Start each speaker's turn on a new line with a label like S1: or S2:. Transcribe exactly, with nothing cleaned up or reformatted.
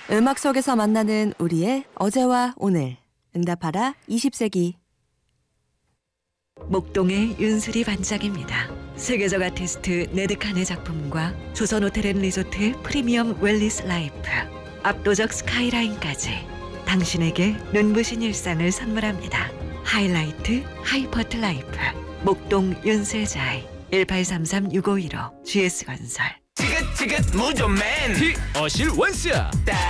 S1: 음악 속에서 만나는 우리의 어제와 오늘. 응답하라 이십 세기.
S2: 목동의 윤슬이 반짝입니다. 세계적 아티스트 네드칸의 작품과 조선 호텔 앤 리조트 프리미엄 웰리스 라이프, 압도적 스카이라인까지 당신에게 눈부신 일상을 선물합니다. 하이라이트 하이퍼트 라이프 목동 윤슬자이 일팔삼삼 육오일오 지에스건설.
S3: 지긋지긋 무좀맨
S4: 티 어실 원스야